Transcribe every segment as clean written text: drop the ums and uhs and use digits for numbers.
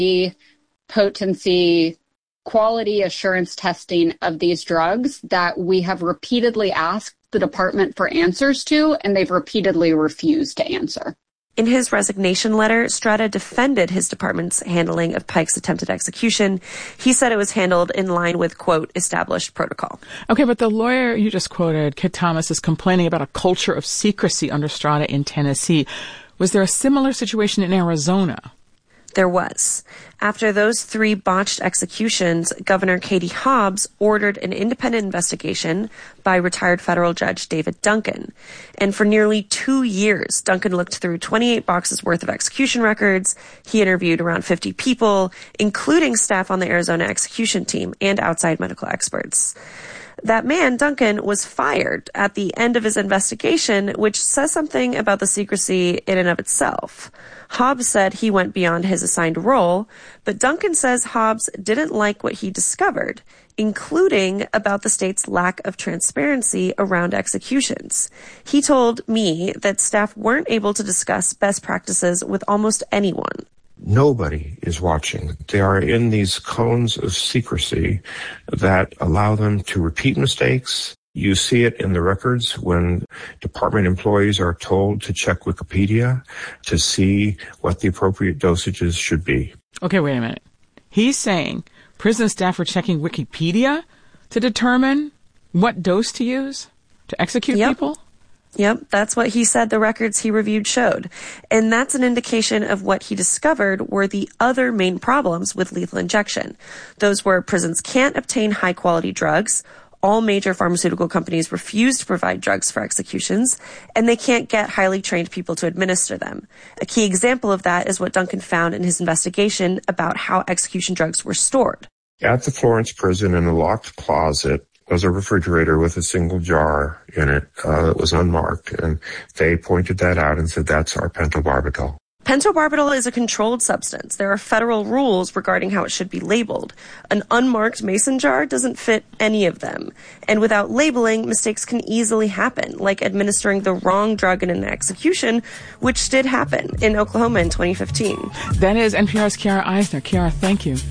potency, quality assurance testing of these drugs that we have repeatedly asked the department for answers to, and they've repeatedly refused to answer. In his resignation letter, Strada defended his department's handling of Pike's attempted execution. He said it was handled in line with, quote, established protocol. Okay, but the lawyer you just quoted, Kit Thomas, is complaining about a culture of secrecy under Strada in Tennessee. Was there a similar situation in Arizona? There was. After those 3 botched executions, Governor Katie Hobbs ordered an independent investigation by retired federal judge David Duncan. And for nearly 2 years, Duncan looked through 28 boxes worth of execution records. He interviewed around 50 people, including staff on the Arizona execution team and outside medical experts. That man, Duncan, was fired at the end of his investigation, which says something about the secrecy in and of itself. Hobbs said he went beyond his assigned role, but Duncan says Hobbs didn't like what he discovered, including about the state's lack of transparency around executions. He told me that staff weren't able to discuss best practices with almost anyone. Nobody is watching. They are in these cones of secrecy that allow them to repeat mistakes. You see it in the records when department employees are told to check Wikipedia to see what the appropriate dosages should be. Okay, wait a minute. He's saying prison staff are checking Wikipedia to determine what dose to use to execute people? Yep, that's what he said the records he reviewed showed. And that's an indication of what he discovered were the other main problems with lethal injection. Those were prisons can't obtain high-quality drugs, all major pharmaceutical companies refuse to provide drugs for executions, and they can't get highly trained people to administer them. A key example of that is what Duncan found in his investigation about how execution drugs were stored. At the Florence prison in a locked closet, was a refrigerator with a single jar in it that was unmarked, and they pointed that out and said, that's our pentobarbital. Pentobarbital is a controlled substance. There are federal rules regarding how it should be labeled. An unmarked mason jar doesn't fit any of them. And without labeling, mistakes can easily happen, like administering the wrong drug in an execution, which did happen in Oklahoma in 2015. That is NPR's Kiara Eisner. Kiara, thank you.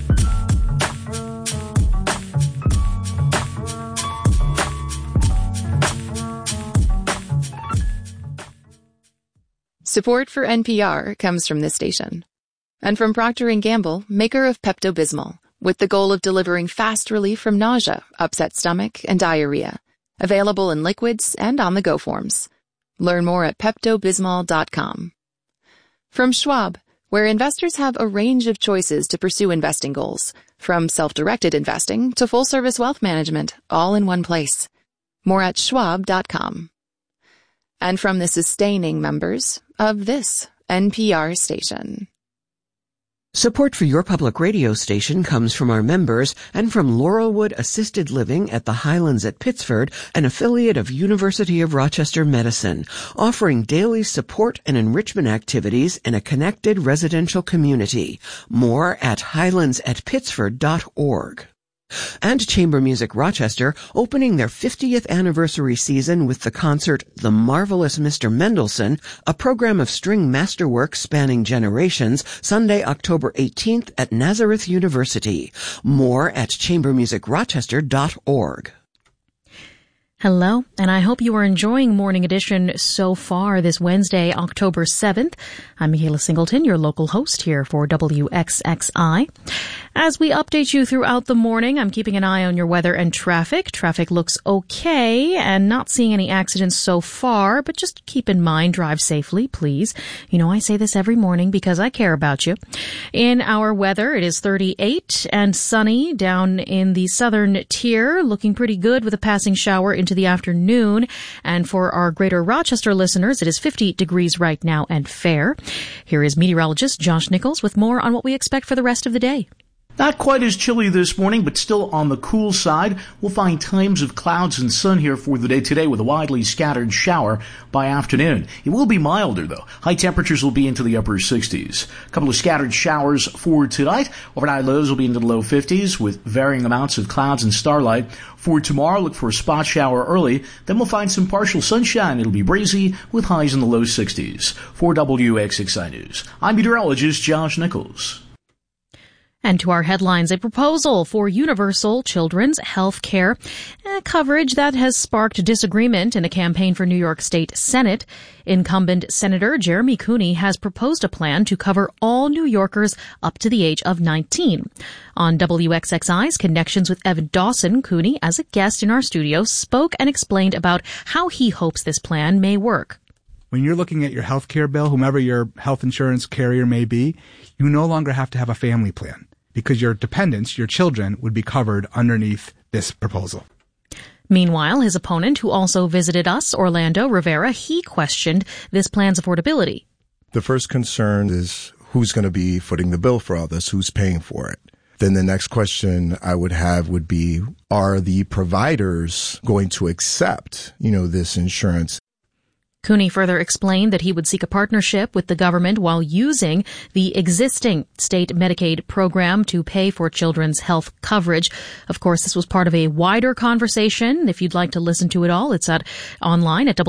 Support for NPR comes from this station. And from Procter & Gamble, maker of Pepto-Bismol, with the goal of delivering fast relief from nausea, upset stomach, and diarrhea. Available in liquids and on-the-go forms. Learn more at PeptoBismol.com. From Schwab, where investors have a range of choices to pursue investing goals, from self-directed investing to full-service wealth management, all in one place. More at Schwab.com. And from the sustaining members of this NPR station. Support for your public radio station comes from our members and from Laurelwood Assisted Living at the Highlands at Pittsford, an affiliate of University of Rochester Medicine, offering daily support and enrichment activities in a connected residential community. More at highlandsatpittsford.org. And Chamber Music Rochester opening their 50th anniversary season with the concert The Marvelous Mr. Mendelssohn, a program of string masterwork spanning generations, Sunday, October 18th at Nazareth University. More at chambermusicrochester.org. Hello, and I hope you are enjoying Morning Edition so far this Wednesday, October 7th. I'm Michaela Singleton, your local host here for WXXI. As we update you throughout the morning, I'm keeping an eye on your weather and traffic. Traffic looks okay and not seeing any accidents so far, but just keep in mind, drive safely, please. You know, I say this every morning because I care about you. In our weather, it is 38 and sunny down in the southern tier, looking pretty good with a passing shower into the afternoon. And for our greater Rochester listeners, it is 50 degrees right now and fair. Here is meteorologist Josh Nichols with more on what we expect for the rest of the day. Not quite as chilly this morning, but still on the cool side. We'll find times of clouds and sun here for the day today with a widely scattered shower by afternoon. It will be milder, though. High temperatures will be into the upper 60s. A couple of scattered showers for tonight. Overnight lows will be into the low 50s with varying amounts of clouds and starlight. For tomorrow, look for a spot shower early. Then we'll find some partial sunshine. It'll be breezy with highs in the low 60s. For WXXI News, I'm meteorologist Josh Nichols. And to our headlines, a proposal for universal children's health care coverage that has sparked disagreement in a campaign for New York State Senate. Incumbent Senator Jeremy Cooney has proposed a plan to cover all New Yorkers up to the age of 19. On WXXI's Connections with Evan Dawson, Cooney, as a guest in our studio, spoke and explained about how he hopes this plan may work. When you're looking at your health care bill, whomever your health insurance carrier may be, you no longer have to have a family plan because your dependents, your children, would be covered underneath this proposal. Meanwhile, his opponent, who also visited us, Orlando Rivera, he questioned this plan's affordability. The first concern is who's going to be footing the bill for all this, who's paying for it. Then the next question I would have would be, are the providers going to accept, this insurance? Cooney further explained that he would seek a partnership with the government while using the existing state Medicaid program to pay for children's health coverage. Of course, this was part of a wider conversation. If you'd like to listen to it all, it's online at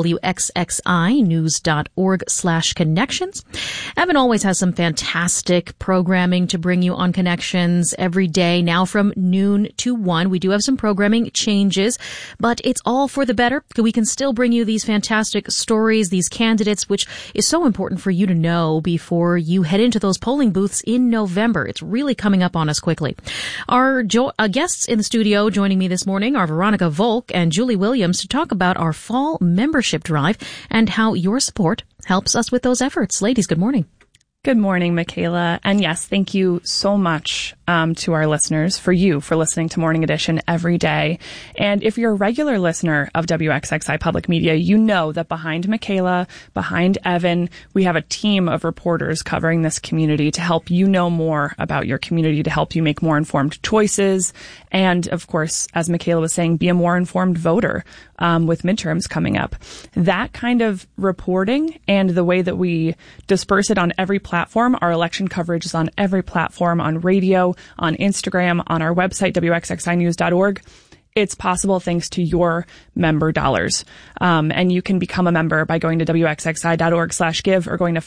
wxxinews.org/connections. Evan always has some fantastic programming to bring you on Connections every day. Now from noon to 1, we do have some programming changes, but it's all for the better. We can still bring you these fantastic stories, these candidates, which is so important for you to know before you head into those polling booths in November. It's really coming up on us quickly. Our guests in the studio joining me this morning are Veronica Volk and Julie Williams to talk about our fall membership drive and how your support helps us with those efforts. Ladies, good morning. Good morning, Michaela. And yes, thank you so much to our listeners for listening to Morning Edition every day. And if you're a regular listener of WXXI Public Media, you know that behind Michaela, behind Evan, we have a team of reporters covering this community to help you know more about your community, to help you make more informed choices. And of course, as Michaela was saying, be a more informed voter with midterms coming up. That kind of reporting and the way that we disperse it on every platform, our election coverage is on every platform, on radio, on Instagram, on our website, wxxinews.org. It's possible thanks to your member dollars. And you can become a member by going to wxxi.org/give or going to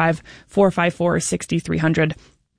585-454-6300.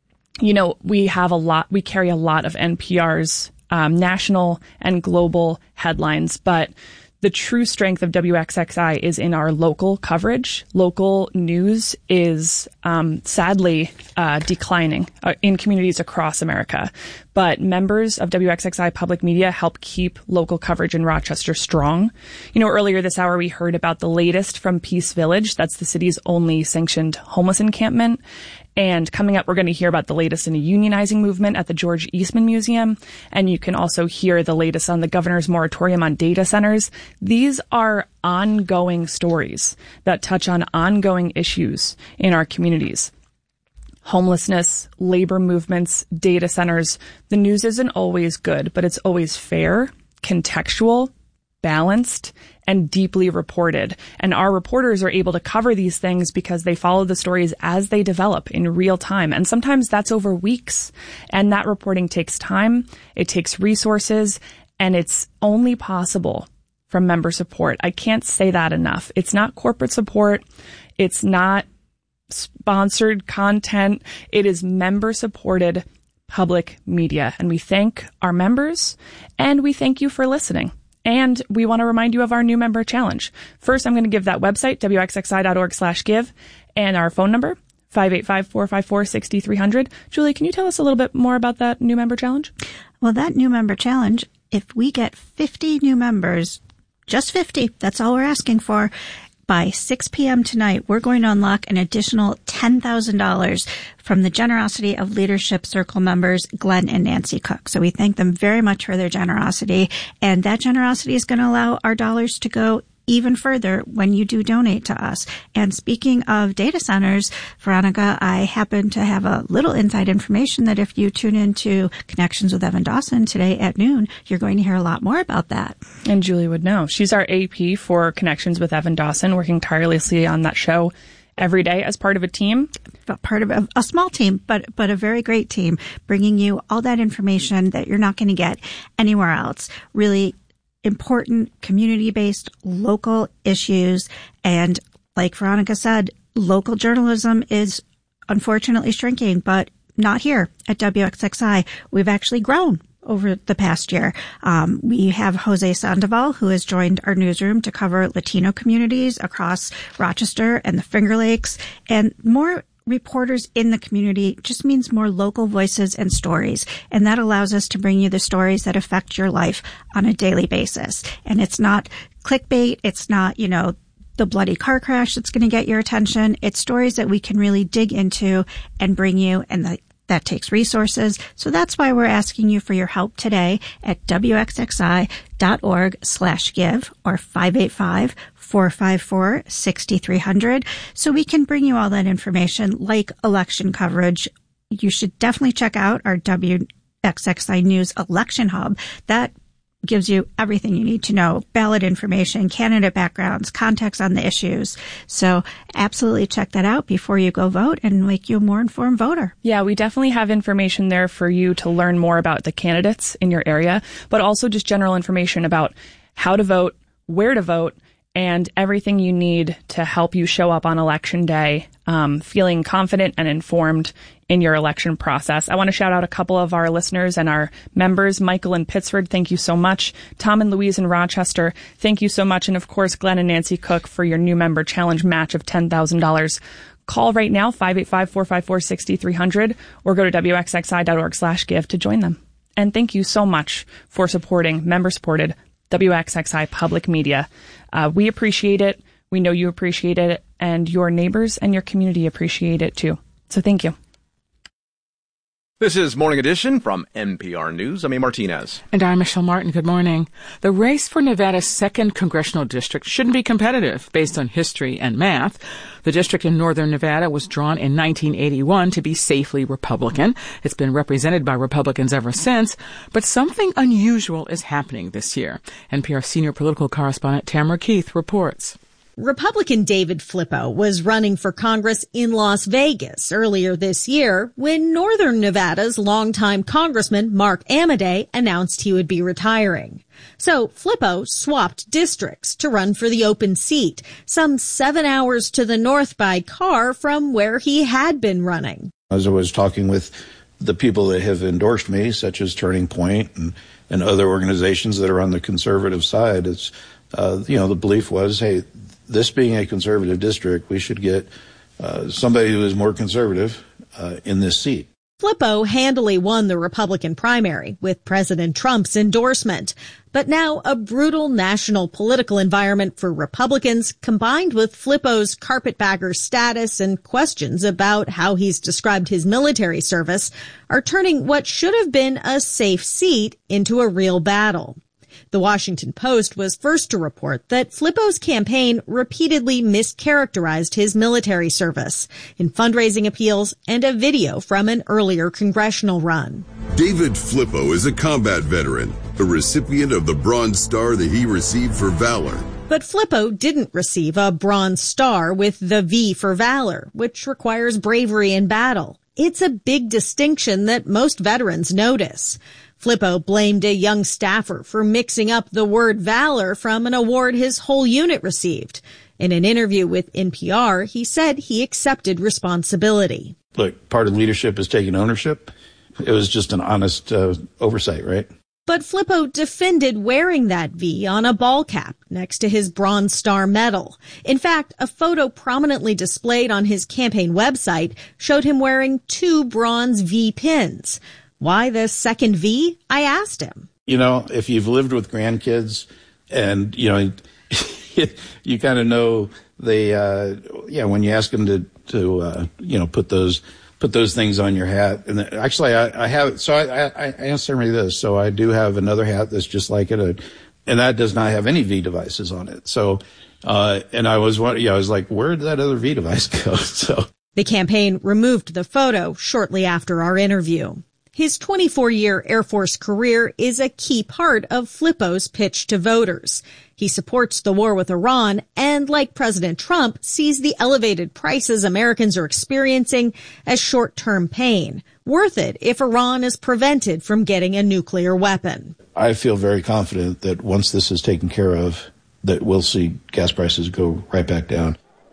We carry a lot of NPR's national and global headlines, but the true strength of WXXI is in our local coverage. Local news is sadly declining in communities across America. But members of WXXI Public Media help keep local coverage in Rochester strong. Earlier this hour, we heard about the latest from Peace Village. That's the city's only sanctioned homeless encampment. And coming up, we're going to hear about the latest in a unionizing movement at the George Eastman Museum. And you can also hear the latest on the governor's moratorium on data centers. These are ongoing stories that touch on ongoing issues in our communities. Homelessness, labor movements, data centers. The news isn't always good, but it's always fair, contextual, balanced, and deeply reported. And our reporters are able to cover these things because they follow the stories as they develop in real time. And sometimes that's over weeks. And that reporting takes time, it takes resources, and it's only possible from member support. I can't say that enough. It's not corporate support. It's not sponsored content. It is member-supported public media. And we thank our members, and we thank you for listening. And we want to remind you of our new member challenge. First, I'm going to give that website, wxxi.org/give, and our phone number, 585-454-6300. Julie, can you tell us a little bit more about that new member challenge? Well, that new member challenge, if we get 50 new members, just 50, that's all we're asking for, by 6 p.m. tonight, we're going to unlock an additional $10,000 from the generosity of Leadership Circle members Glenn and Nancy Cook. So we thank them very much for their generosity. And that generosity is going to allow our dollars to go even further when you do donate to us. And speaking of data centers, Veronica, I happen to have a little inside information that if you tune into Connections with Evan Dawson today at noon, you're going to hear a lot more about that. And Julie would know. She's our AP for Connections with Evan Dawson, working tirelessly on that show every day as part of a team. Part of a small team, but a very great team, bringing you all that information that you're not going to get anywhere else. Really important community-based local issues. And like Veronica said, local journalism is unfortunately shrinking, but not here at WXXI. We've actually grown over the past year. We have Jose Sandoval, who has joined our newsroom to cover Latino communities across Rochester and the Finger Lakes, and more reporters in the community just means more local voices and stories. And that allows us to bring you the stories that affect your life on a daily basis. And it's not clickbait. It's not, the bloody car crash that's going to get your attention. It's stories that we can really dig into and bring you, and that takes resources. So that's why we're asking you for your help today at wxxi.org/give or 585-454-6300. So we can bring you all that information like election coverage. You should definitely check out our WXXI News Election Hub. That gives you everything you need to know, ballot information, candidate backgrounds, context on the issues. So absolutely check that out before you go vote and make you a more informed voter. Yeah, we definitely have information there for you to learn more about the candidates in your area, but also just general information about how to vote, where to vote, and everything you need to help you show up on Election Day feeling confident and informed in your election process. I want to shout out a couple of our listeners and our members. Michael in Pittsford, thank you so much. Tom and Louise in Rochester, thank you so much. And of course, Glenn and Nancy Cook for your new member challenge match of $10,000. Call right now, 585-454-6300, or go to wxxi.org/give to join them. And thank you so much for supporting member-supported WXXI Public Media. We appreciate it. We know you appreciate it, and your neighbors and your community appreciate it too. So thank you. This is Morning Edition from NPR News. I'm A. Martinez. And I'm Michelle Martin. Good morning. The race for Nevada's 2nd congressional district shouldn't be competitive based on history and math. The district in northern Nevada was drawn in 1981 to be safely Republican. It's been represented by Republicans ever since, but something unusual is happening this year. NPR senior political correspondent Tamara Keith reports. Republican David Flippo was running for Congress in Las Vegas earlier this year when Northern Nevada's longtime Congressman Mark Amodei announced he would be retiring. So Flippo swapped districts to run for the open seat, some 7 hours to the north by car from where he had been running. As I was talking with the people that have endorsed me, such as Turning Point and other organizations that are on the conservative side, it's, the belief was, hey, this being a conservative district, we should get somebody who is more conservative in this seat. Flippo handily won the Republican primary with President Trump's endorsement. But now a brutal national political environment for Republicans, combined with Flippo's carpetbagger status and questions about how he's described his military service, are turning what should have been a safe seat into a real battle. The Washington Post was first to report that Flippo's campaign repeatedly mischaracterized his military service in fundraising appeals and a video from an earlier congressional run. David Flippo is a combat veteran, a recipient of the Bronze Star that he received for valor. But Flippo didn't receive a Bronze Star with the V for valor, which requires bravery in battle. It's a big distinction that most veterans notice. Flippo blamed a young staffer for mixing up the word valor from an award his whole unit received. In an interview with NPR, he said he accepted responsibility. Look, part of leadership is taking ownership. It was just an honest oversight, right? But Flippo defended wearing that V on a ball cap next to his Bronze Star medal. In fact, a photo prominently displayed on his campaign website showed him wearing 2 bronze V pins. Why the second V? I asked him. If you've lived with grandkids and, you kind of know when you ask them to put those things on your hat. And actually I have, so I answered this. So I do have another hat that's just like it. And that does not have any V devices on it. So, and I was like, where did that other V device go? So the campaign removed the photo shortly after our interview. His 24-year Air Force career is a key part of Flippo's pitch to voters. He supports the war with Iran and, like President Trump, sees the elevated prices Americans are experiencing as short-term pain. Worth it if Iran is prevented from getting a nuclear weapon. I feel very confident that once this is taken care of, that we'll see gas prices go right back down.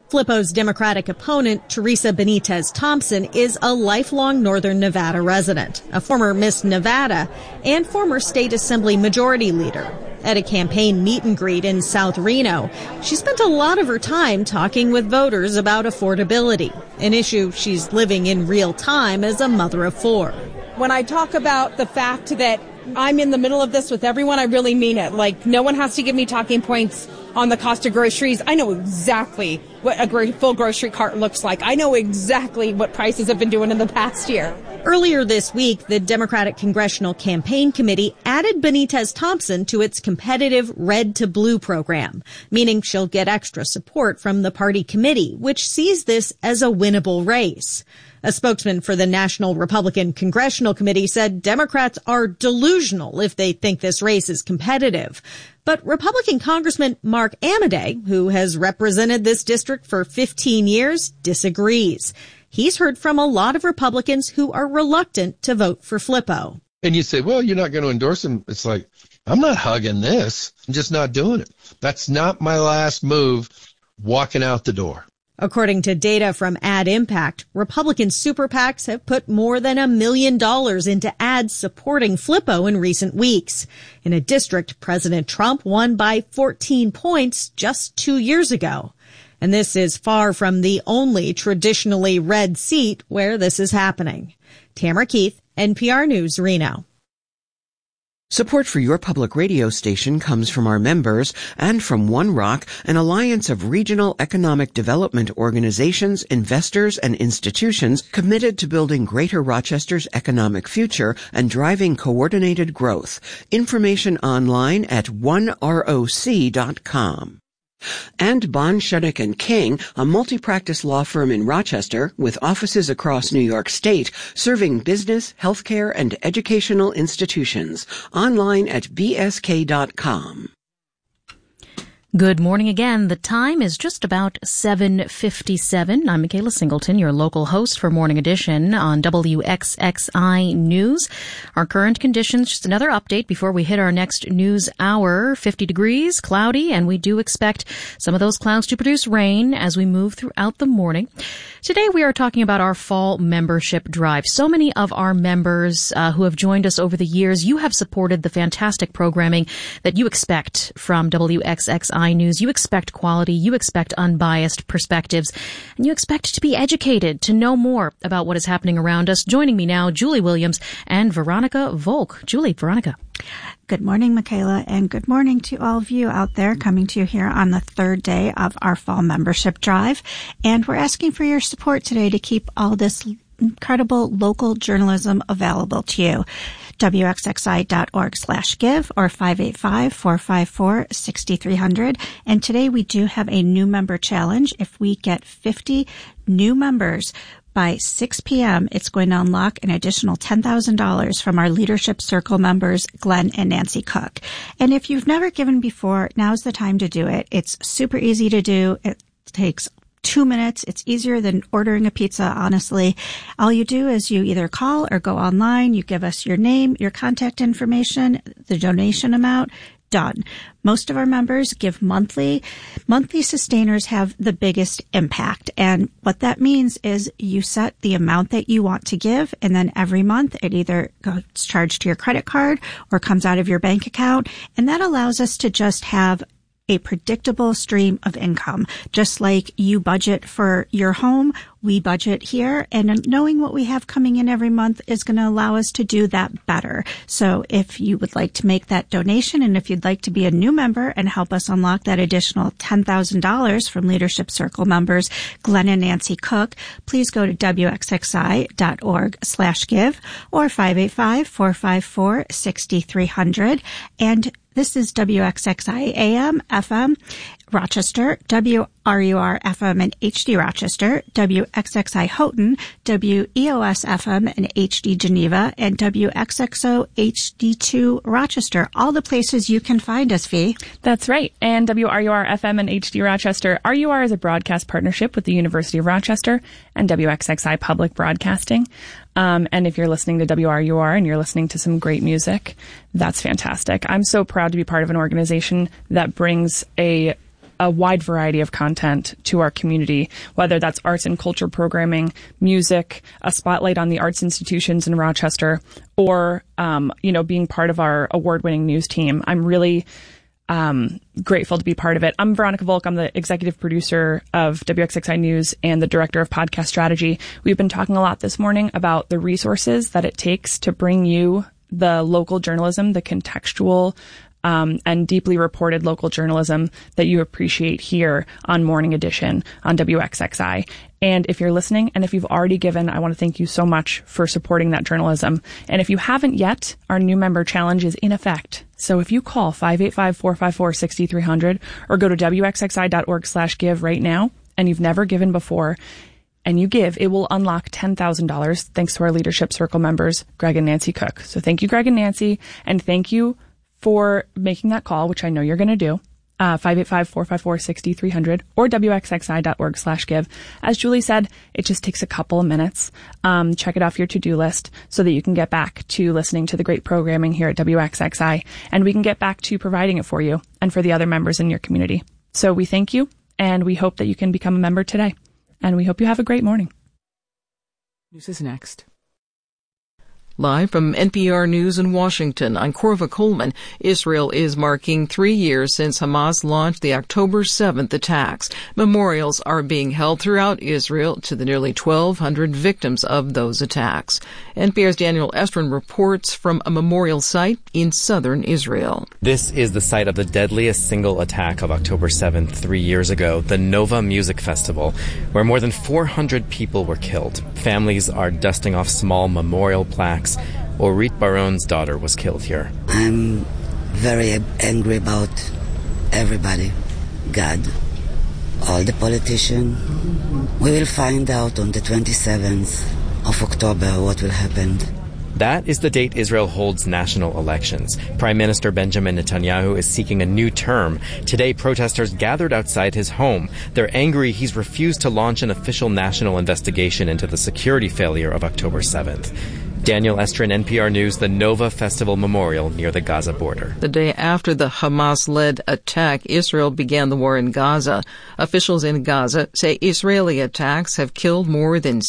Flippo's Democratic opponent, Teresa Benitez Thompson, is a lifelong Northern Nevada resident, a former Miss Nevada, and former State Assembly Majority Leader. At a campaign meet and greet in South Reno, she spent a lot of her time talking with voters about affordability, an issue she's living in real time as a mother of four. When I talk about the fact that I'm in the middle of this with everyone, I really mean it. Like, no one has to give me talking points on the cost of groceries. I know exactly what a full grocery cart looks like. I know exactly what prices have been doing in the past year. Earlier this week, the Democratic Congressional Campaign Committee added Benitez Thompson to its competitive Red to Blue program, meaning she'll get extra support from the party committee, which sees this as a winnable race. A spokesman for the National Republican Congressional Committee said Democrats are delusional if they think this race is competitive. But Republican Congressman Mark Amodei, who has represented this district for 15 years, disagrees. He's heard from a lot of Republicans who are reluctant to vote for Flippo. And you say, well, you're not going to endorse him. It's like, I'm not hugging this. I'm just not doing it. That's not my last move walking out the door. According to data from Ad Impact, Republican super PACs have put more than $1 million into ads supporting Flippo in recent weeks, in a district President Trump won by 14 points just 2 years ago. And this is far from the only traditionally red seat where this is happening. Tamara Keith, NPR News, Reno. Support for your public radio station comes from our members and from One Rock, an alliance of regional economic development organizations, investors, and institutions committed to building Greater Rochester's economic future and driving coordinated growth. Information online at oneroc.com. And Bond, Shuddock & King, a multi-practice law firm in Rochester with offices across New York State, serving business, healthcare, and educational institutions. Online at bsk.com. Good morning again. The time is just about 7:57. I'm Michaela Singleton, your local host for Morning Edition on WXXI News. Our current conditions, just another update before we hit our next news hour. 50 degrees, cloudy, and we do expect some of those clouds to produce rain as we move throughout the morning. Today we are talking about our fall membership drive. So many of our members who have joined us over the years, you have supported the fantastic programming that you expect from WXXI News. You expect quality, you expect unbiased perspectives, and you expect to be educated, to know more about what is happening around us. Joining me now, Julie Williams and Veronica Volk. Julie, Veronica. Good morning, Michaela, and good morning to all of you out there coming to you here on the third day of our fall membership drive. And we're asking for your support today to keep all this incredible local journalism available to you. WXXI.org/give or 585-454-6300. And today we do have a new member challenge. If we get 50 new members by 6 p.m., it's going to unlock an additional $10,000 from our Leadership Circle members, Glenn and Nancy Cook. And if you've never given before, now's the time to do it. It's super easy to do. It takes 2 minutes. It's easier than ordering a pizza, honestly. All you do is you either call or go online. You give us your name, your contact information, the donation amount. Done. Most of our members give monthly. Monthly sustainers have the biggest impact. And what that means is you set the amount that you want to give, and then every month it either goes charged to your credit card or comes out of your bank account. And that allows us to just have a predictable stream of income. Just like you budget for your home, we budget here, and knowing what we have coming in every month is going to allow us to do that better. So if you would like to make that donation, and if you'd like to be a new member and help us unlock that additional $10,000 from Leadership Circle members, Glenn and Nancy Cook, please go to WXXI.org/give or 585-454-6300. And this is WXXI AM, FM, Rochester, WRUR FM and HD Rochester, WXXI Houghton, WEOS FM and HD Geneva, and WXXO HD2 Rochester. All the places you can find us, Fee. That's right. And WRUR FM and HD Rochester. RUR is a broadcast partnership with the University of Rochester and WXXI Public Broadcasting. And if you're listening to WRUR and you're listening to some great music, that's fantastic. I'm so proud to be part of an organization that brings a a wide variety of content to our community, whether that's arts and culture programming, music, a spotlight on the arts institutions in Rochester, or, being part of our award-winning news team. I'm really grateful to be part of it. I'm Veronica Volk. I'm the executive producer of WXXI News and the director of podcast strategy. We've been talking a lot this morning about the resources that it takes to bring you the local journalism, the contextual and deeply reported local journalism that you appreciate here on Morning Edition on WXXI. And if you're listening and if you've already given, I want to thank you so much for supporting that journalism. And if you haven't yet, our new member challenge is in effect. So if you call 585-454-6300 or go to wxxi.org/give right now and you've never given before, and you give, it will unlock $10,000 thanks to our Leadership Circle members, Greg and Nancy Cook. So thank you, Greg and Nancy, and thank you for making that call, which I know you're going to do. 585-454-6300 or wxxi.org/give. As Julie said, it just takes a couple of minutes. Check it off your to-do list so that you can get back to listening to the great programming here at WXXI, and we can get back to providing it for you and for the other members in your community. So we thank you, and we hope that you can become a member today. And we hope you have a great morning. News is next. Live from NPR News in Washington, I'm Corva Coleman. Israel is marking 3 years since Hamas launched the October 7th attacks. Memorials are being held throughout Israel to the nearly 1,200 victims of those attacks. NPR's Daniel Estrin reports from a memorial site in southern Israel. This is the site of the deadliest single attack of October 7th 3 years ago, the Nova Music Festival, where more than 400 people were killed. Families are dusting off small memorial plaques. Orit Baron's daughter was killed here. I'm very angry about everybody. God, all the politicians. We will find out on the 27th of October what will happen. That is the date Israel holds national elections. Prime Minister Benjamin Netanyahu is seeking a new term. Today, protesters gathered outside his home. They're angry he's refused to launch an official national investigation into the security failure of October 7th. Daniel Estrin, NPR News, the Nova Festival Memorial near the Gaza border. The day after the Hamas-led attack, Israel began the war in Gaza. Officials in Gaza say Israeli attacks have killed more than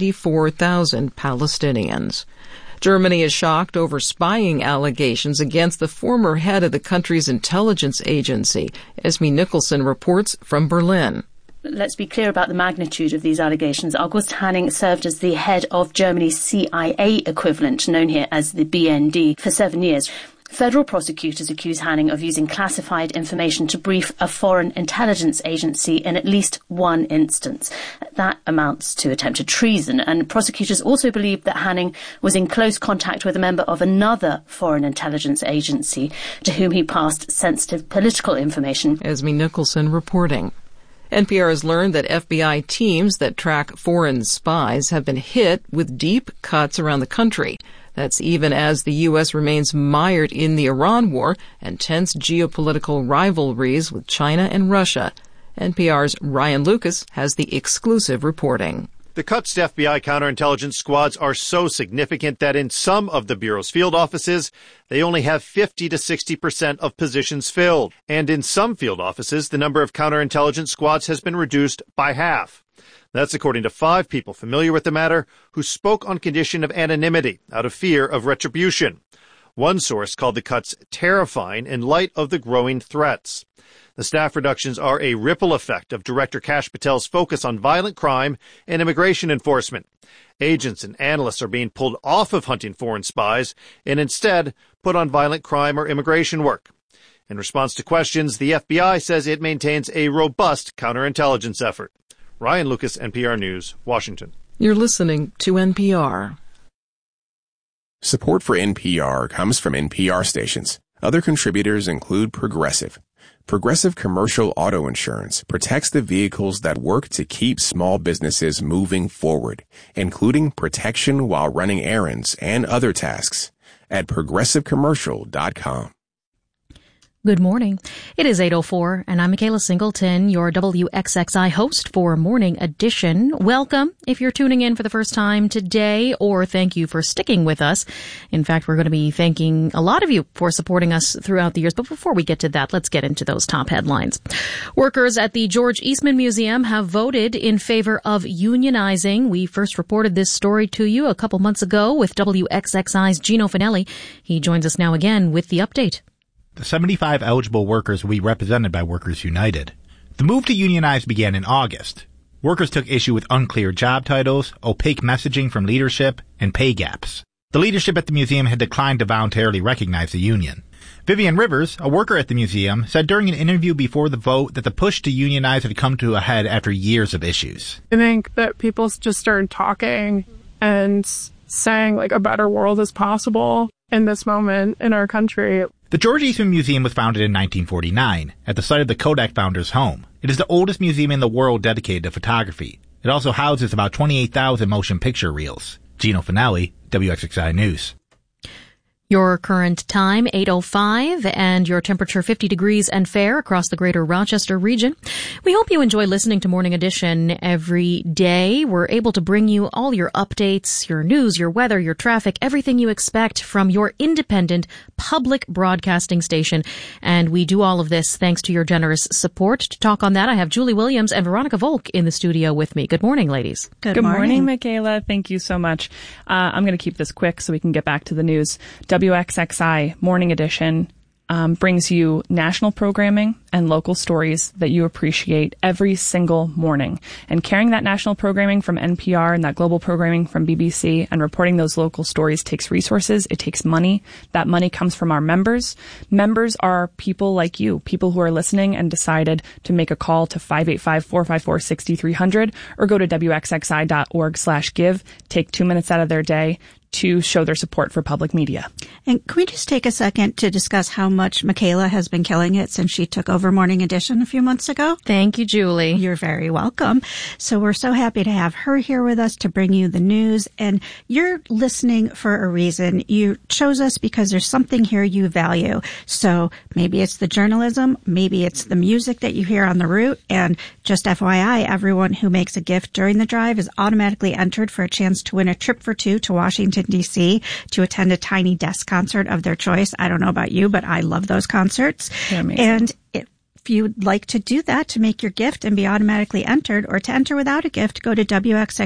74,000 Palestinians. Germany is shocked over spying allegations against the former head of the country's intelligence agency. Esme Nicholson reports from Berlin. Let's be clear about the magnitude of these allegations. August Hanning served as the head of Germany's CIA equivalent, known here as the BND, for 7 years. Federal prosecutors accuse Hanning of using classified information to brief a foreign intelligence agency in at least one instance. That amounts to attempted treason, and prosecutors also believe that Hanning was in close contact with a member of another foreign intelligence agency to whom he passed sensitive political information. Esme Nicholson reporting. NPR has learned that FBI teams that track foreign spies have been hit with deep cuts around the country. That's even as the U.S. remains mired in the Iran war and tense geopolitical rivalries with China and Russia. NPR's Ryan Lucas has the exclusive reporting. The cuts to FBI counterintelligence squads are so significant that in some of the Bureau's field offices, they only have 50 to 60% of positions filled. And in some field offices, the number of counterintelligence squads has been reduced by half. That's according to 5 people familiar with the matter who spoke on condition of anonymity out of fear of retribution. One source called the cuts terrifying in light of the growing threats. The staff reductions are a ripple effect of Director Kash Patel's focus on violent crime and immigration enforcement. Agents and analysts are being pulled off of hunting foreign spies and instead put on violent crime or immigration work. In response to questions, the FBI says it maintains a robust counterintelligence effort. Ryan Lucas, NPR News, Washington. You're listening to NPR. Support for NPR comes from NPR stations. Other contributors include Progressive. Progressive Commercial Auto Insurance protects the vehicles that work to keep small businesses moving forward, including protection while running errands and other tasks at progressivecommercial.com. Good morning. It is 8:04, and I'm Michaela Singleton, your WXXI host for Morning Edition. Welcome if you're tuning in for the first time today, or thank you for sticking with us. In fact, we're going to be thanking a lot of you for supporting us throughout the years. But before we get to that, let's get into those top headlines. Workers at the George Eastman Museum have voted in favor of unionizing. We first reported this story to you a couple months ago with WXXI's Gino Finelli. He joins us now again with the update. The 75 eligible workers will be represented by Workers United. The move to unionize began in August. Workers took issue with unclear job titles, opaque messaging from leadership, and pay gaps. The leadership at the museum had declined to voluntarily recognize the union. Vivian Rivers, a worker at the museum, said during an interview before the vote that the push to unionize had come to a head after years of issues. I think that people just started talking and saying, a better world is possible in this moment in our country. The George Eastman Museum was founded in 1949 at the site of the Kodak founders' home. It is the oldest museum in the world dedicated to photography. It also houses about 28,000 motion picture reels. Gino Finelli, WXXI News. Your current time, 8:05, and your temperature 50 degrees and fair across the greater Rochester region. We hope you enjoy listening to Morning Edition every day. We're able to bring you all your updates, your news, your weather, your traffic, everything you expect from your independent public broadcasting station. And we do all of this thanks to your generous support. To talk on that, I have Julie Williams and Veronica Volk in the studio with me. Good morning, ladies. Good morning, Michaela. Thank you so much. I'm going to keep this quick so we can get back to the news. WXXI Morning Edition brings you national programming and local stories that you appreciate every single morning. And carrying that national programming from NPR and that global programming from BBC and reporting those local stories takes resources. It takes money. That money comes from our members. Members are people like you, people who are listening and decided to make a call to 585-454-6300 or go to wxxi.org/give. Take 2 minutes out of their day to show their support for public media. And can we just take a second to discuss how much Michaela has been killing it since she took over Morning Edition a few months ago? Thank you, Julie. You're very welcome. So we're so happy to have her here with us to bring you the news. And you're listening for a reason. You chose us because there's something here you value. So maybe it's the journalism, maybe it's the music that you hear on the route. And just FYI, everyone who makes a gift during the drive is automatically entered for a chance to win a trip for two to Washington, D.C. to attend a Tiny Desk concert of their choice. I don't know about you, but I love those concerts. And if you'd like to do that, to make your gift and be automatically entered, or to enter without a gift, go to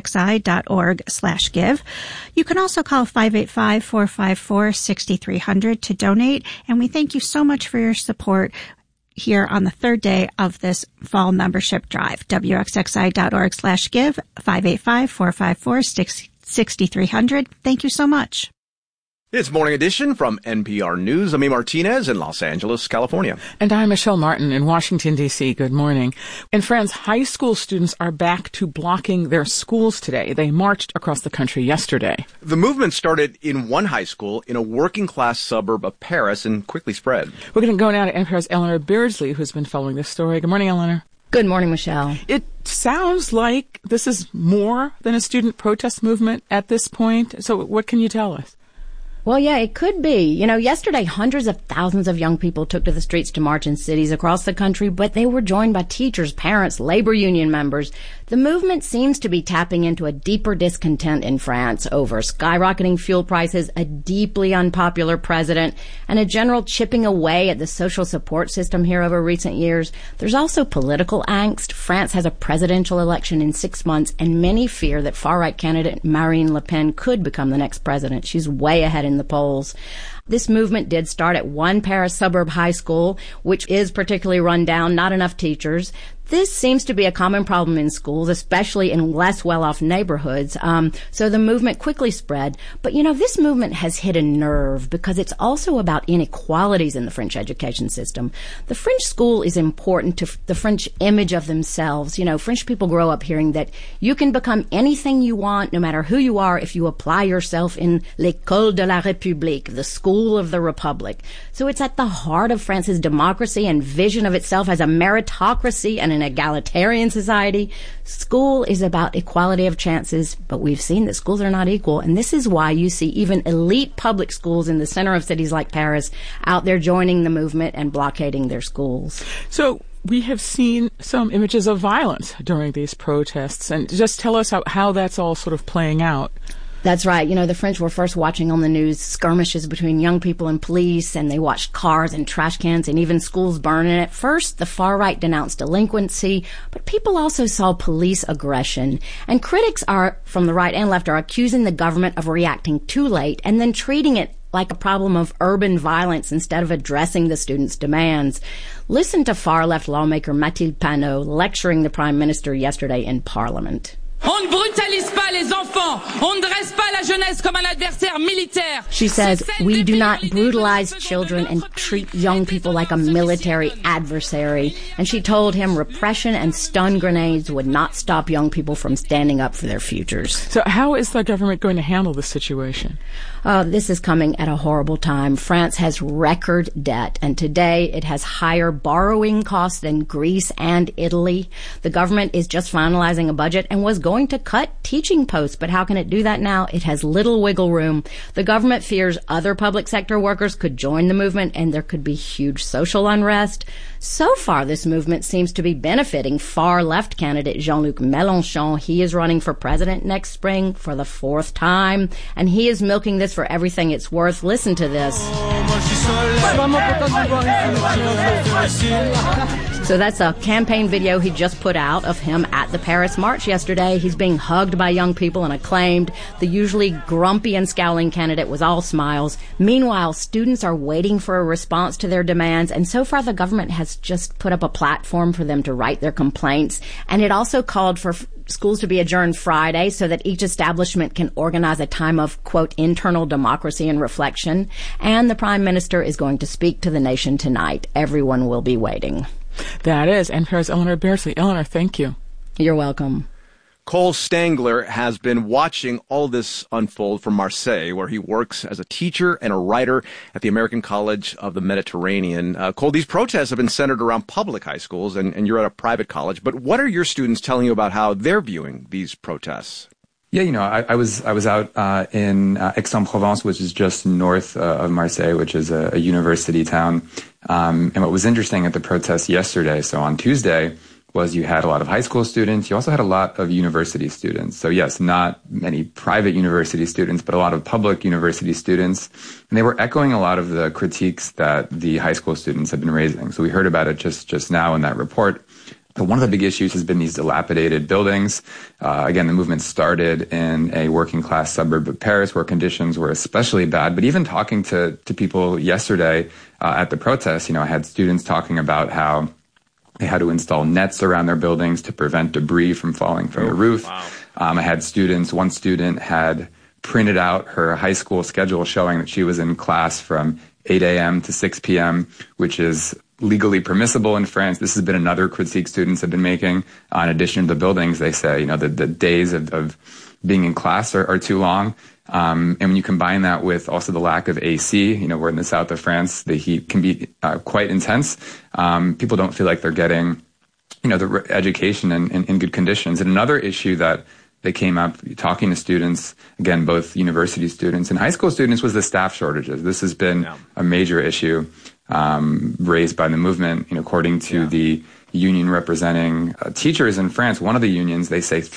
wxxi.org/give. You can also call 585-454-6300 to donate. And we thank you so much for your support here on the third day of this fall membership drive. wxxi.org/give, 585-454-6300. Thank you so much. It's Morning Edition from NPR News. I'm E. Martinez in Los Angeles, California. And I'm Michelle Martin in Washington, D.C. Good morning. In France, high school students are back to blocking their schools today. They marched across the country yesterday. The movement started in one high school in a working-class suburb of Paris and quickly spread. We're going to go now to NPR's Eleanor Beardsley, who's been following this story. Good morning, Eleanor. Good morning, Michelle. It sounds like this is more than a student protest movement at this point. So what can you tell us? Well, yeah, it could be. Yesterday, hundreds of thousands of young people took to the streets to march in cities across the country, but they were joined by teachers, parents, labor union members. The movement seems to be tapping into a deeper discontent in France over skyrocketing fuel prices, a deeply unpopular president, and a general chipping away at the social support system here over recent years. There's also political angst. France has a presidential election in 6 months, and many fear that far-right candidate Marine Le Pen could become the next president. She's way ahead in the polls. This movement did start at one Paris suburb high school, which is particularly run down, not enough teachers. This seems to be a common problem in schools, especially in less well-off neighborhoods. So the movement quickly spread. But, this movement has hit a nerve because it's also about inequalities in the French education system. The French school is important to the French image of themselves. French people grow up hearing that you can become anything you want, no matter who you are, if you apply yourself in l'école de la République, the school of the Republic. So it's at the heart of France's democracy and vision of itself as a meritocracy and an egalitarian society. School is about equality of chances, but we've seen that schools are not equal. And this is why you see even elite public schools in the center of cities like Paris out there joining the movement and blockading their schools. So we have seen some images of violence during these protests. And just tell us how that's all sort of playing out. That's right. You know, the French were first watching on the news skirmishes between young people and police, and they watched cars and trash cans and even schools burn. And at first, the far right denounced delinquency, but people also saw police aggression. And critics from the right and left are accusing the government of reacting too late and then treating it like a problem of urban violence instead of addressing the students' demands. Listen to far-left lawmaker Mathilde Panot lecturing the Prime Minister yesterday in Parliament. On ne brutalise pas les enfants. On ne dresse pas la jeunesse comme un adversaire militaire. She says, we do not brutalize children and treat young people like a military adversary. And she told him repression and stun grenades would not stop young people from standing up for their futures. So how is the government going to handle this situation? This is coming at a horrible time. France has record debt, and today it has higher borrowing costs than Greece and Italy. The government is just finalizing a budget and was going to cut teaching posts, but how can it do that now? It has little wiggle room. The government fears other public sector workers could join the movement, and there could be huge social unrest. So far, this movement seems to be benefiting far-left candidate Jean-Luc Mélenchon. He is running for president next spring for the 4th time, and he is milking this for everything it's worth. Listen to this. So that's a campaign video he just put out of him at the Paris March yesterday. He's being hugged by young people and acclaimed. The usually grumpy and scowling candidate was all smiles. Meanwhile, students are waiting for a response to their demands, and so far the government has just put up a platform for them to write their complaints, and it also called for schools to be adjourned Friday so that each establishment can organize a time of, quote, internal democracy and reflection. And the Prime Minister is going to speak to the nation tonight. Everyone will be waiting. That is NPR's Eleanor Beardsley. Eleanor, thank you. You're welcome. Cole Stangler has been watching all this unfold from Marseille, where he works as a teacher and a writer at the American College of the Mediterranean. Cole, these protests have been centered around public high schools, and you're at a private college. But what are your students telling you about how they're viewing these protests? Yeah, you know, I was out in Aix-en-Provence, which is just north of Marseille, which is a university town. And what was interesting at the protests yesterday, so on Tuesday, was you had a lot of high school students. You also had a lot of university students. So yes, not many private university students, but a lot of public university students. And they were echoing a lot of the critiques that the high school students have been raising. So we heard about it just now in that report. But one of the big issues has been these dilapidated buildings. Again, the movement started in a working class suburb of Paris where conditions were especially bad. But even talking to people yesterday at the protest, you know, I had students talking about how they had to install nets around their buildings to prevent debris from falling from the roof. Wow. I had one student had printed out her high school schedule showing that she was in class from 8 a.m. to 6 p.m., which is legally permissible in France. This has been another critique students have been making. In addition to the buildings, they say, you know, the days of being in class are too long. And when you combine that with also the lack of AC, you know, we're in the south of France, the heat can be quite intense. People don't feel like they're getting, you know, the education in good conditions. And another issue that they came up talking to students, again, both university students and high school students, was the staff shortages. This has been a major issue raised by the movement. You know, according to the union representing teachers in France, one of the unions, they say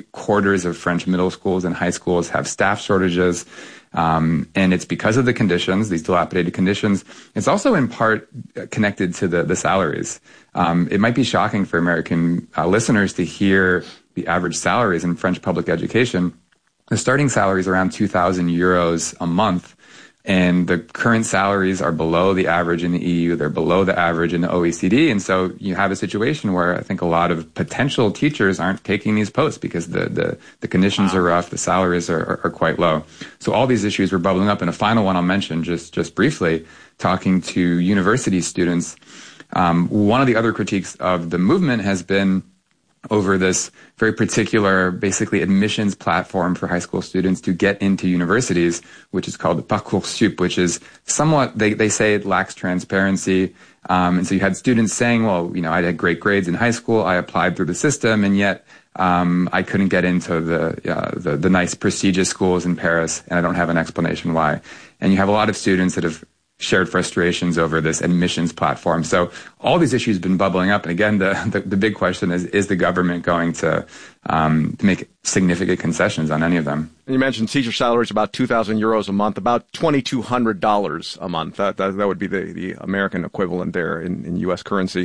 3/4 of French middle schools and high schools have staff shortages. And it's because of the conditions, these dilapidated conditions. It's also in part connected to the salaries. It might be shocking for American listeners to hear the average salaries in French public education. The starting salary is around 2,000 euros a month. And the current salaries are below the average in the EU. They're below the average in the OECD. And so you have a situation where I think a lot of potential teachers aren't taking these posts because the conditions are rough, the salaries are quite low. So all these issues were bubbling up. And a final one I'll mention just briefly, talking to university students. One of the other critiques of the movement has been over this very particular, basically admissions platform for high school students to get into universities, which is called the Parcoursup, which is somewhat, they say it lacks transparency. And so you had students saying, well, I had great grades in high school, I applied through the system, and yet I couldn't get into the nice prestigious schools in Paris, and I don't have an explanation why. And you have a lot of students that have shared frustrations over this admissions platform. So all these issues have been bubbling up. And again, the big question is the government going to make significant concessions on any of them? And you mentioned teacher salaries about 2,000 euros a month, about $2,200 a month. That would be the American equivalent there in U.S. currency.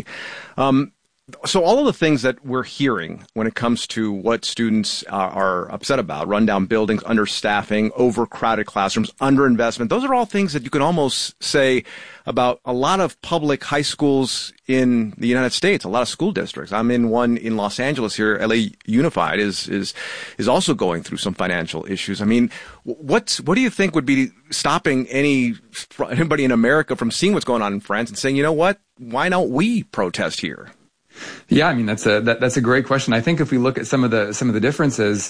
So all of the things that we're hearing when it comes to what students are upset about, rundown buildings, understaffing, overcrowded classrooms, underinvestment, those are all things that you can almost say about a lot of public high schools in the United States, a lot of school districts. I'm in one in Los Angeles here. LA Unified is also going through some financial issues. I mean, what do you think would be stopping anybody in America from seeing what's going on in France and saying, you know what, why don't we protest here? Yeah, I mean, that's a great question. I think if we look at some of the differences,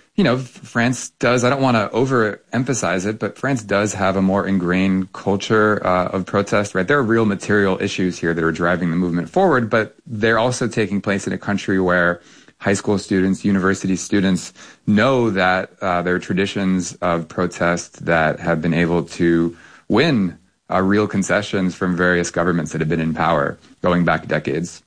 France does, I don't want to overemphasize it, but France does have a more ingrained culture of protest, right? There are real material issues here that are driving the movement forward, but they're also taking place in a country where high school students, university students know that there are traditions of protest that have been able to win real concessions from various governments that have been in power going back decades.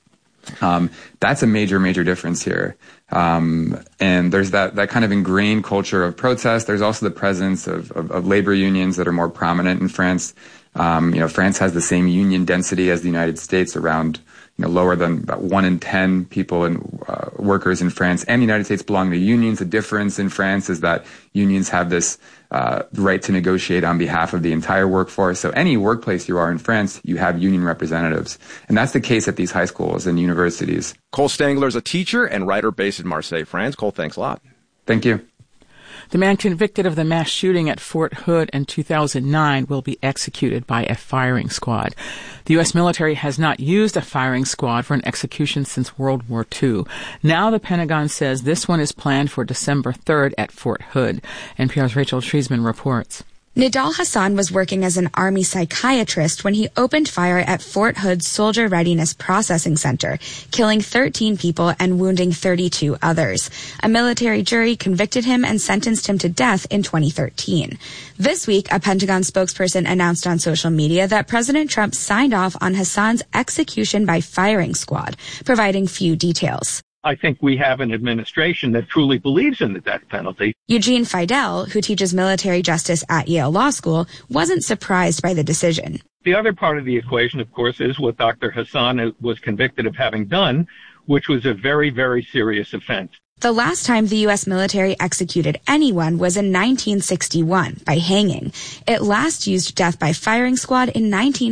That's a major difference here. And there's that kind of ingrained culture of protest. There's also the presence of labor unions that are more prominent in France. France has the same union density as the United States, around lower than about 1 in 10 people and workers in France and the United States belong to unions. The difference in France is that unions have this right to negotiate on behalf of the entire workforce. So any workplace you are in France, you have union representatives. And that's the case at these high schools and universities. Cole Stangler is a teacher and writer based in Marseille, France. Cole, thanks a lot. Thank you. The man convicted of the mass shooting at Fort Hood in 2009 will be executed by a firing squad. The U.S. military has not used a firing squad for an execution since World War II. Now the Pentagon says this one is planned for December 3rd at Fort Hood. NPR's Rachel Treisman reports. Nidal Hassan was working as an Army psychiatrist when he opened fire at Fort Hood's Soldier Readiness Processing Center, killing 13 people and wounding 32 others. A military jury convicted him and sentenced him to death in 2013. This week, a Pentagon spokesperson announced on social media that President Trump signed off on Hassan's execution by firing squad, providing few details. I think we have an administration that truly believes in the death penalty. Eugene Fidel, who teaches military justice at Yale Law School, wasn't surprised by the decision. The other part of the equation, of course, is what Dr. Hassan was convicted of having done, which was a very, very serious offense. The last time the U.S. military executed anyone was in 1961 by hanging. It last used death by firing squad in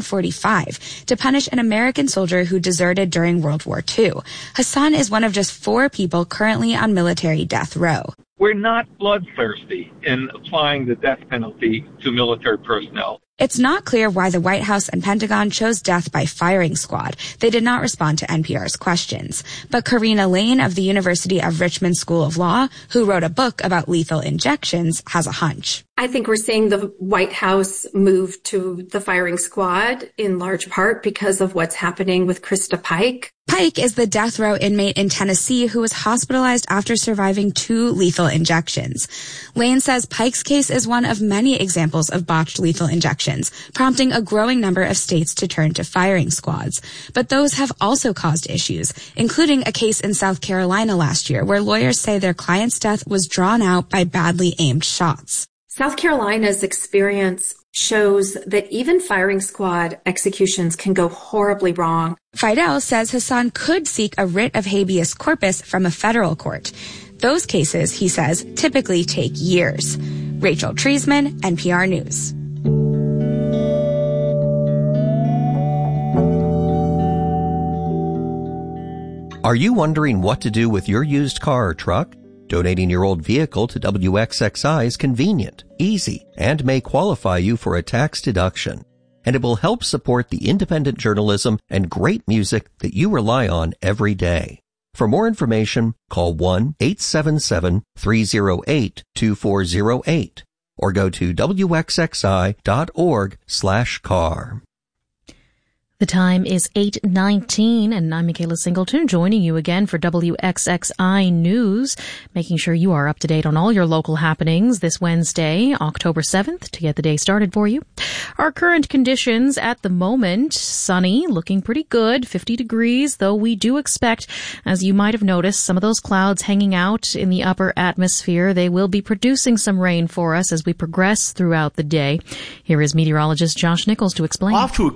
1945 to punish an American soldier who deserted during World War II. Hassan is one of just 4 people currently on military death row. We're not bloodthirsty in applying the death penalty to military personnel. It's not clear why the White House and Pentagon chose death by firing squad. They did not respond to NPR's questions. But Karina Lane of the University of Richmond School of Law, who wrote a book about lethal injections, has a hunch. I think we're seeing the White House move to the firing squad in large part because of what's happening with Krista Pike. Pike is the death row inmate in Tennessee who was hospitalized after surviving 2 lethal injections. Lane says Pike's case is one of many examples of botched lethal injections, prompting a growing number of states to turn to firing squads. But those have also caused issues, including a case in South Carolina last year where lawyers say their client's death was drawn out by badly aimed shots. South Carolina's experience shows that even firing squad executions can go horribly wrong. Fidel says Hassan could seek a writ of habeas corpus from a federal court. Those cases, he says, typically take years. Rachel Treisman, NPR News. Are you wondering what to do with your used car or truck? Donating your old vehicle to WXXI is convenient, easy, and may qualify you for a tax deduction. And it will help support the independent journalism and great music that you rely on every day. For more information, call 1-877-308-2408 or go to wxxi.org/car. The time is 8:19, and I'm Michaela Singleton, joining you again for WXXI News, making sure you are up to date on all your local happenings this Wednesday, October 7th, to get the day started for you. Our current conditions at the moment, sunny, looking pretty good, 50 degrees, though we do expect, as you might have noticed, some of those clouds hanging out in the upper atmosphere. They will be producing some rain for us as we progress throughout the day. Here is meteorologist Josh Nichols to explain.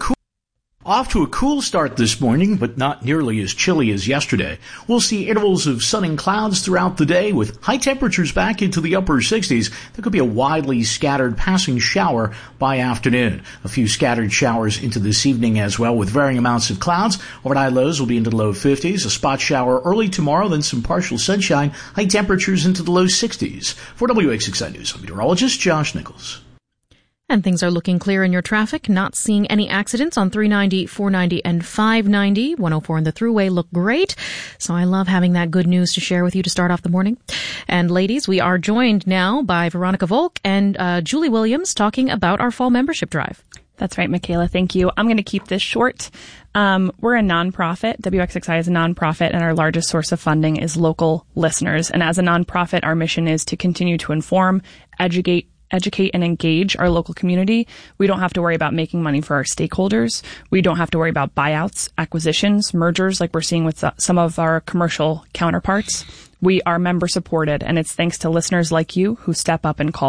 Off to a cool start this morning, but not nearly as chilly as yesterday. We'll see intervals of sun and clouds throughout the day with high temperatures back into the upper 60s. There could be a widely scattered passing shower by afternoon. A few scattered showers into this evening as well with varying amounts of clouds. Overnight lows will be into the low 50s. A spot shower early tomorrow, then some partial sunshine. High temperatures into the low 60s. For WXXI News, I'm meteorologist Josh Nichols. And things are looking clear in your traffic. Not seeing any accidents on 390, 490, and 590. 104 in the thruway look great. So I love having that good news to share with you to start off the morning. And ladies, we are joined now by Veronica Volk and Julie Williams talking about our fall membership drive. That's right, Michaela. Thank you. I'm going to keep this short. We're a nonprofit. WXXI is a nonprofit, and our largest source of funding is local listeners. And as a nonprofit, our mission is to continue to inform, educate and engage our local community. We don't have to worry about making money for our stakeholders. We don't have to worry about buyouts, acquisitions, mergers like we're seeing with some of our commercial counterparts. We are member supported, and it's thanks to listeners like you who step up and call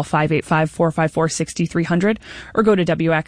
585-454-6300 or go to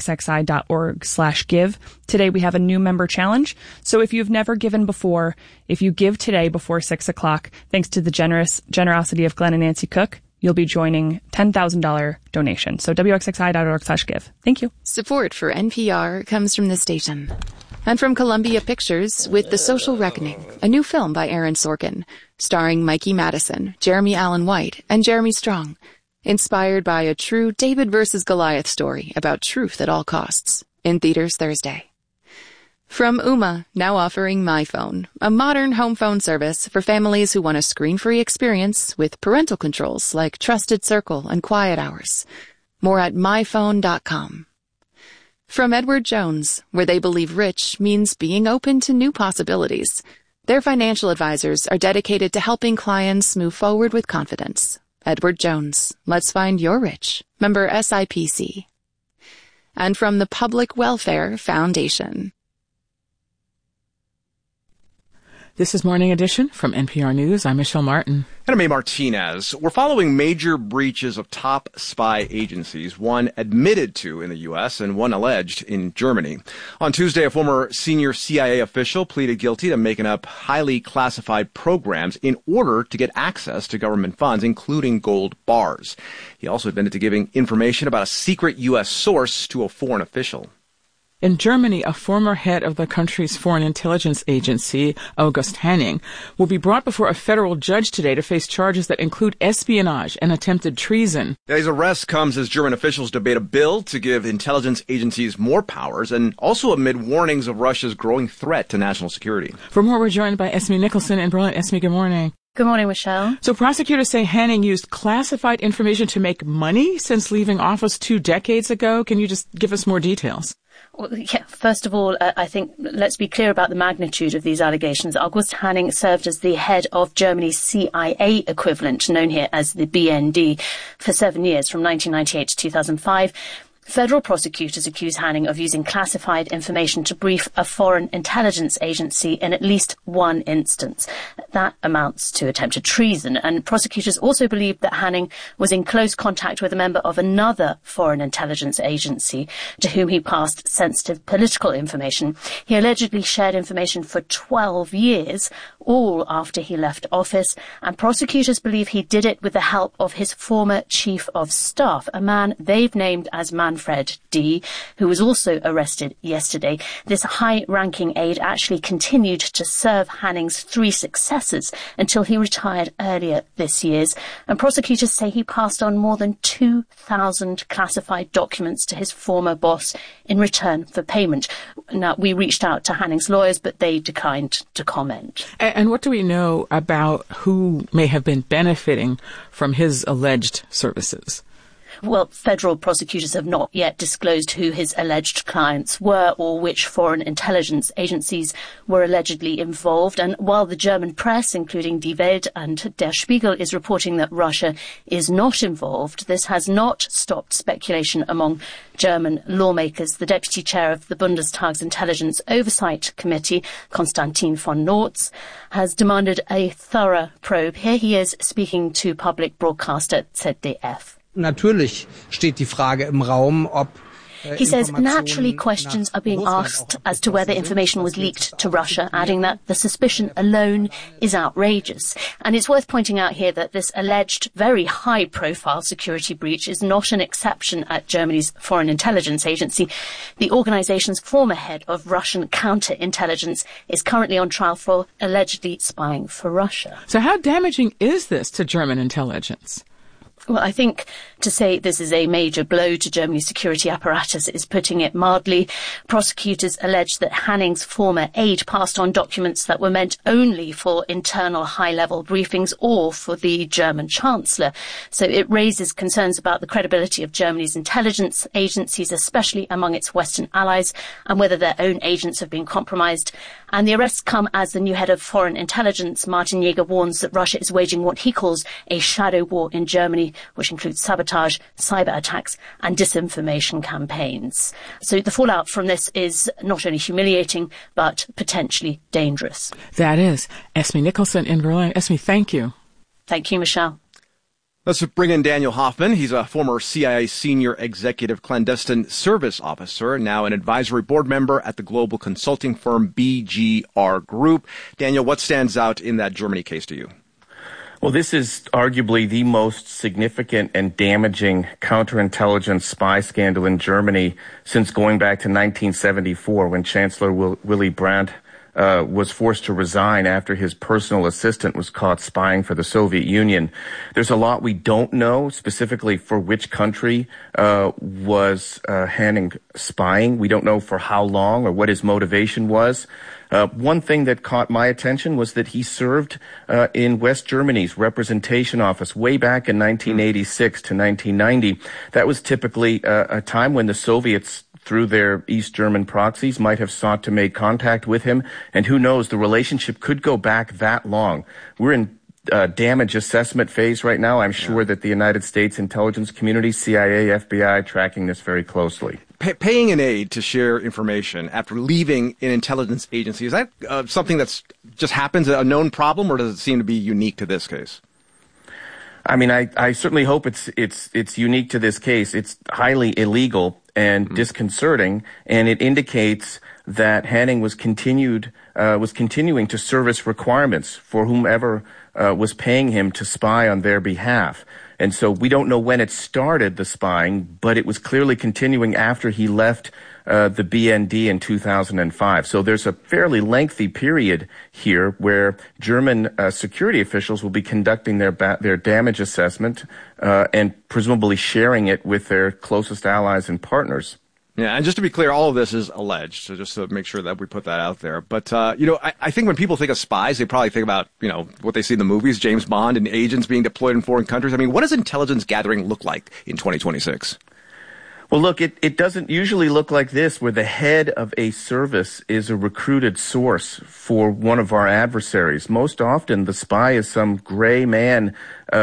wxxi.org/give. Today we have a new member challenge. So if you've never given before, if you give today before 6 o'clock, thanks to the generosity of Glenn and Nancy Cook, you'll be joining $10,000 donation. So wxxi.org/give. Thank you. Support for NPR comes from the station and from Columbia Pictures with The Social Reckoning, a new film by Aaron Sorkin, starring Mikey Madison, Jeremy Allen White, and Jeremy Strong, inspired by a true David versus Goliath story about truth at all costs. In theaters Thursday. From Ooma, now offering MyPhone, a modern home phone service for families who want a screen-free experience with parental controls like Trusted Circle and Quiet Hours. More at myphone.com. From Edward Jones, where they believe rich means being open to new possibilities. Their financial advisors are dedicated to helping clients move forward with confidence. Edward Jones, let's find your rich. Member SIPC. And from the Public Welfare Foundation. This is Morning Edition from NPR News. I'm Michelle Martin. And I'm Mae Martinez. We're following major breaches of top spy agencies, one admitted to in the U.S. and one alleged in Germany. On Tuesday, a former senior CIA official pleaded guilty to making up highly classified programs in order to get access to government funds, including gold bars. He also admitted to giving information about a secret U.S. source to a foreign official. In Germany, a former head of the country's foreign intelligence agency, August Hanning, will be brought before a federal judge today to face charges that include espionage and attempted treason. His arrest comes as German officials debate a bill to give intelligence agencies more powers and also amid warnings of Russia's growing threat to national security. For more, we're joined by Esme Nicholson in Berlin. Esme, good morning. Good morning, Michelle. So prosecutors say Hanning used classified information to make money since leaving office 2 decades ago. Can you just give us more details? Well, yeah, first of all, I think let's be clear about the magnitude of these allegations. August Hanning served as the head of Germany's CIA equivalent, known here as the BND, for 7 years, from 1998 to 2005. Federal prosecutors accuse Hanning of using classified information to brief a foreign intelligence agency in at least one instance. That amounts to attempted treason, and prosecutors also believe that Hanning was in close contact with a member of another foreign intelligence agency to whom he passed sensitive political information. He allegedly shared information for 12 years, all after he left office, and prosecutors believe he did it with the help of his former chief of staff, a man they've named as Manfred D., who was also arrested yesterday. This high-ranking aide actually continued to serve Hanning's 3 successors until he retired earlier this year. And prosecutors say he passed on more than 2,000 classified documents to his former boss in return for payment. Now, we reached out to Hanning's lawyers, but they declined to comment. And what do we know about who may have been benefiting from his alleged services? Well, federal prosecutors have not yet disclosed who his alleged clients were or which foreign intelligence agencies were allegedly involved. And while the German press, including Die Welt and Der Spiegel, is reporting that Russia is not involved, this has not stopped speculation among German lawmakers. The deputy chair of the Bundestag's Intelligence Oversight Committee, Konstantin von Nortz, has demanded a thorough probe. Here he is speaking to public broadcaster ZDF. Natürlich steht die Frage im Raum, ob He says naturally questions are being asked as to whether information was leaked to Russia, adding that the suspicion alone is outrageous. And it's worth pointing out here that this alleged very high-profile security breach is not an exception at Germany's Foreign Intelligence Agency. The organization's former head of Russian counterintelligence is currently on trial for allegedly spying for Russia. So how damaging is this to German intelligence? Well, I think to say this is a major blow to Germany's security apparatus is putting it mildly. Prosecutors allege that Hanning's former aide passed on documents that were meant only for internal high-level briefings or for the German Chancellor. So it raises concerns about the credibility of Germany's intelligence agencies, especially among its Western allies, and whether their own agents have been compromised. And the arrests come as the new head of foreign intelligence, Martin Jäger, warns that Russia is waging what he calls a shadow war in Germany, which includes sabotage, cyber attacks and disinformation campaigns. So the fallout from this is not only humiliating, but potentially dangerous. That is. Esme Nicholson in Berlin. Esme, thank you. Thank you, Michelle. Let's bring in Daniel Hoffman. He's a former CIA senior executive clandestine service officer, now an advisory board member at the global consulting firm BGR Group. Daniel, what stands out in that Germany case to you? Well, this is arguably the most significant and damaging counterintelligence spy scandal in Germany since going back to 1974, when Chancellor Willy Brandt was forced to resign after his personal assistant was caught spying for the Soviet Union. There's a lot we don't know, specifically for which country was Hanning spying. We don't know for how long or what his motivation was. One thing that caught my attention was that he served in West Germany's representation office way back in 1986 to 1990. That was typically a time when the Soviets, through their East German proxies, might have sought to make contact with him. And who knows, the relationship could go back that long. We're in damage assessment phase right now. I'm sure that the United States intelligence community, CIA, FBI, tracking this very closely. Paying an aide to share information after leaving an intelligence agency, is that something that's just happens, a known problem, or does it seem to be unique to this case? I mean, I certainly hope it's unique to this case. It's highly illegal and disconcerting, and it indicates that Hanning was continuing to service requirements for whomever was paying him to spy on their behalf. And so we don't know when it started, the spying, but it was clearly continuing after he left the BND in 2005. So there's a fairly lengthy period here where German security officials will be conducting their damage assessment and presumably sharing it with their closest allies and partners. Yeah, and just to be clear, all of this is alleged, so just to make sure that we put that out there. But, I think when people think of spies, they probably think about, what they see in the movies, James Bond and agents being deployed in foreign countries. I mean, what does intelligence gathering look like in 2026? Well, look, it doesn't usually look like this, where the head of a service is a recruited source for one of our adversaries. Most often, the spy is some gray man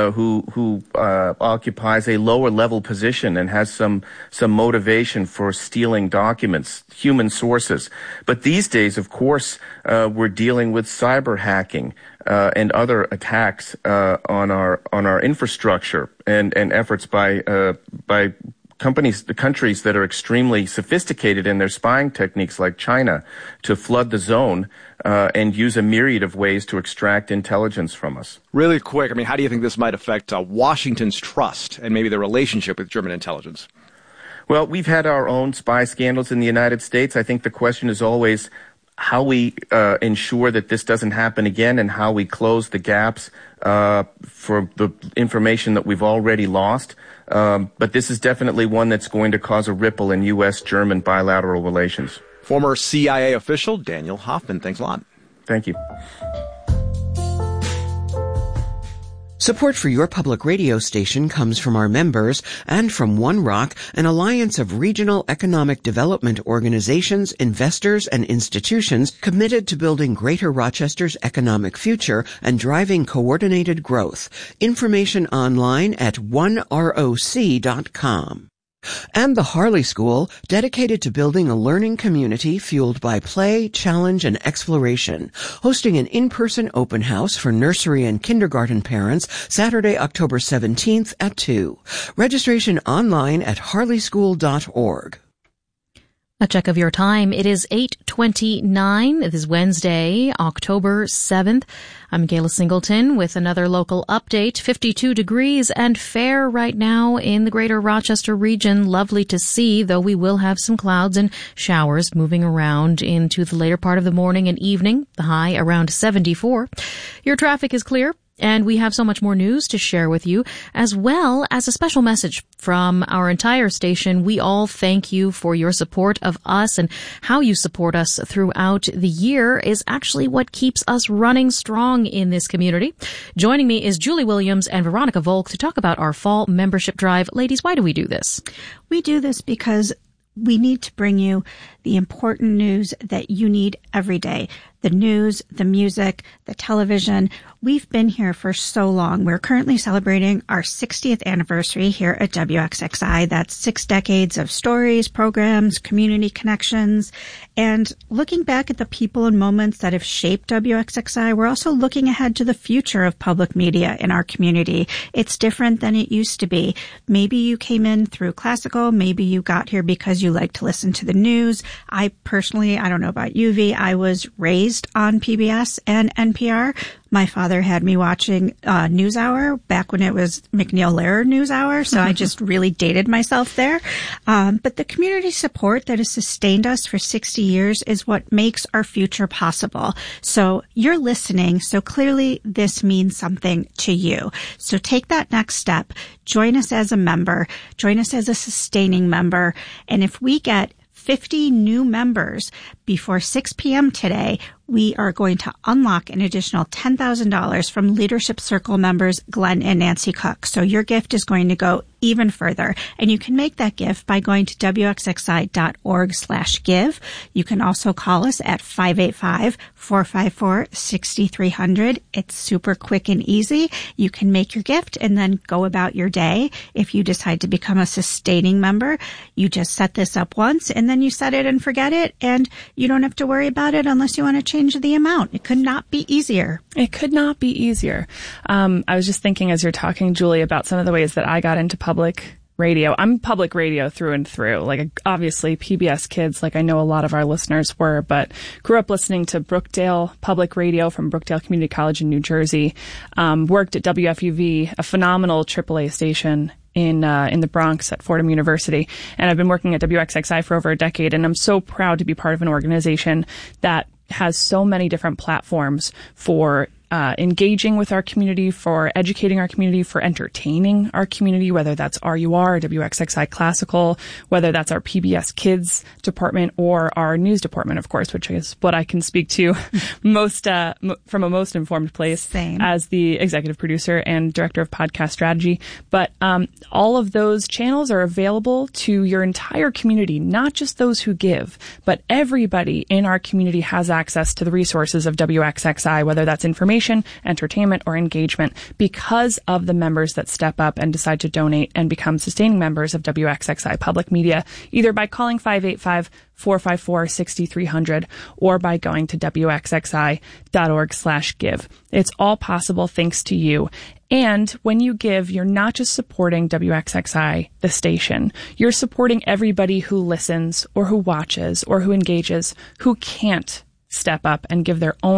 who occupies a lower level position and has some motivation for stealing documents, human sources. But these days, of course, we're dealing with cyber hacking and other attacks on our infrastructure and efforts by countries that are extremely sophisticated in their spying techniques, like China, to flood the zone and use a myriad of ways to extract intelligence from us. Really quick, I mean, how do you think this might affect Washington's trust and maybe the relationship with German intelligence? Well, we've had our own spy scandals in the United States. I think the question is always how we ensure that this doesn't happen again and how we close the gaps for the information that we've already lost. But this is definitely one that's going to cause a ripple in U.S.-German bilateral relations. Former CIA official Daniel Hoffman, thanks a lot. Thank you. Support for your public radio station comes from our members and from One Rock, an alliance of regional economic development organizations, investors, and institutions committed to building Greater Rochester's economic future and driving coordinated growth. Information online at oneroc.com. And the Harley School, dedicated to building a learning community fueled by play, challenge, and exploration, hosting an in-person open house for nursery and kindergarten parents Saturday, October 17th at 2. Registration online at harleyschool.org. A check of your time. It is 8:29. It is Wednesday, October 7th. I'm Michaela Singleton with another local update. 52 degrees and fair right now in the Greater Rochester region. Lovely to see, though we will have some clouds and showers moving around into the later part of the morning and evening. The high around 74. Your traffic is clear. And we have so much more news to share with you, as well as a special message from our entire station. We all thank you for your support of us, and how you support us throughout the year is actually what keeps us running strong in this community. Joining me is Julie Williams and Veronica Volk to talk about our fall membership drive. Ladies, why do we do this? We do this because we need to bring you the important news that you need every day. The news, the music, the television. We've been here for so long. We're currently celebrating our 60th anniversary here at WXXI. That's 6 decades of stories, programs, community connections. And looking back at the people and moments that have shaped WXXI, we're also looking ahead to the future of public media in our community. It's different than it used to be. Maybe you came in through classical. Maybe you got here because you like to listen to the news. I personally, I don't know about you, V, I was raised on PBS and NPR. My father had me watching NewsHour back when it was McNeil Lehrer NewsHour, so I just really dated myself there. But the community support that has sustained us for 60 years is what makes our future possible. So you're listening, so clearly this means something to you. So take that next step. Join us as a member. Join us as a sustaining member. And if we get 50 new members before 6 p.m. today, we are going to unlock an additional $10,000 from Leadership Circle members Glenn and Nancy Cook. So your gift is going to go even further. And you can make that gift by going to wxxi.org/give. You can also call us at 585-454-6300. It's super quick and easy. You can make your gift and then go about your day. If you decide to become a sustaining member, you just set this up once and then you set it and forget it, and you don't have to worry about it unless you want to change the amount. It could not be easier. It could not be easier. I was just thinking as you're talking, Julie, about some of the ways that I got into public radio. I'm public radio through and through. Like, obviously PBS kids, like I know a lot of our listeners were, but grew up listening to Brookdale Public Radio from Brookdale Community College in New Jersey. Worked at WFUV, a phenomenal AAA station in the Bronx at Fordham University. And I've been working at WXXI for over a decade, and I'm so proud to be part of an organization that has so many different platforms for engaging with our community, for educating our community, for entertaining our community, whether that's RUR, WXXI Classical, whether that's our PBS Kids department or our news department, of course, which is what I can speak to most from a most informed place. Same. As the executive producer and director of podcast strategy. But all of those channels are available to your entire community, not just those who give, but everybody in our community has access to the resources of WXXI, whether that's information, entertainment, or engagement, because of the members that step up and decide to donate and become sustaining members of WXXI Public Media, either by calling 585-454-6300 or by going to wxxi.org/give. It's all possible thanks to you. And when you give, you're not just supporting WXXI, the station. You're supporting everybody who listens or who watches or who engages, who can't step up and give their own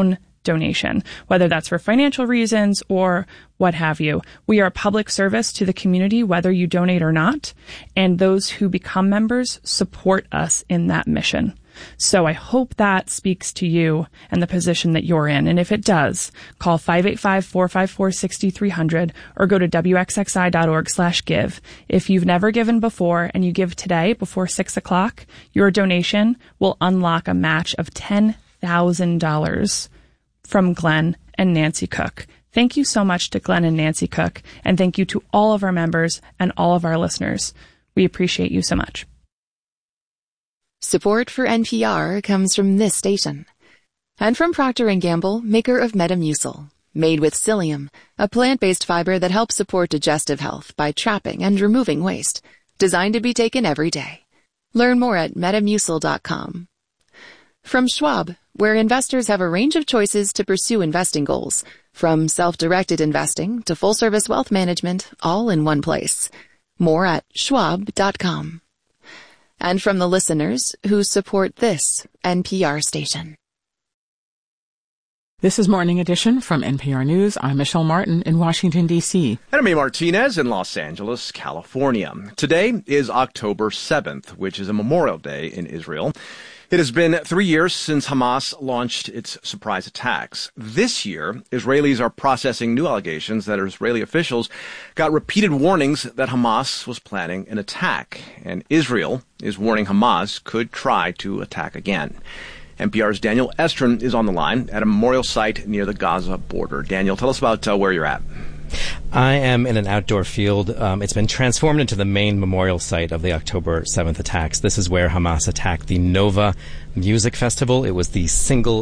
donation, whether that's for financial reasons or what have you. We are a public service to the community, whether you donate or not, and those who become members support us in that mission. So I hope that speaks to you and the position that you're in. And if it does, call 585-454-6300 or go to wxxi.org/give. If you've never given before and you give today before 6 o'clock, your donation will unlock a match of $10,000 from Glenn and Nancy Cook. Thank you so much to Glenn and Nancy Cook, and thank you to all of our members and all of our listeners. We appreciate you so much. Support for NPR comes from this station. And from Procter & Gamble, maker of Metamucil. Made with psyllium, a plant-based fiber that helps support digestive health by trapping and removing waste. Designed to be taken every day. Learn more at metamucil.com. From Schwab, where investors have a range of choices to pursue investing goals. From self-directed investing to full-service wealth management, all in one place. More at schwab.com. And from the listeners who support this NPR station. This is Morning Edition from NPR News. I'm Michelle Martin in Washington, D.C. And I'm A. Martinez in Los Angeles, California. Today is October 7th, which is a Memorial Day in Israel. It has been 3 years since Hamas launched its surprise attacks. This year, Israelis are processing new allegations that Israeli officials got repeated warnings that Hamas was planning an attack. And Israel is warning Hamas could try to attack again. NPR's Daniel Estrin is on the line at a memorial site near the Gaza border. Daniel, tell us about where you're at. I am in an outdoor field. It's been transformed into the main memorial site of the October 7th attacks. This is where Hamas attacked the Nova Music Festival. It was the single